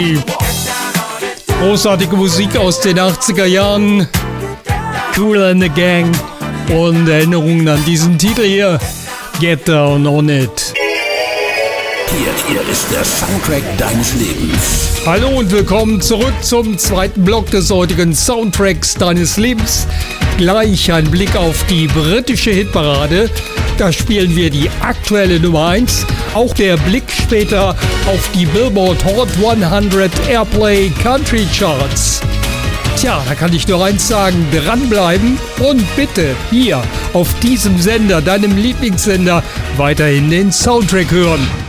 Großartige Musik aus den 80er Jahren. Kool and the Gang. Und Erinnerungen an diesen Titel hier. Get Down on It. Hier ist der Soundtrack deines Lebens. Hallo und willkommen zurück zum zweiten Block des heutigen Soundtracks deines Lebens. Gleich ein Blick auf die britische Hitparade. Da spielen wir die aktuelle Nummer 1. Auch der Blick später auf die Billboard Hot 100 Airplay Country Charts. Tja, da kann ich nur eins sagen, dranbleiben und bitte hier auf diesem Sender, deinem Lieblingssender, weiterhin den Soundtrack hören.